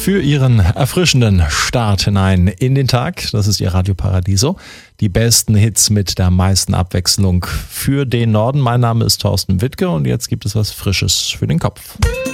für Ihren erfrischenden Start hinein in den Tag. Das ist Ihr Radio Paradiso. Die besten Hits mit der meisten Abwechslung für den Norden. Mein Name ist Thorsten Wittke und jetzt gibt es was Frisches für den Kopf.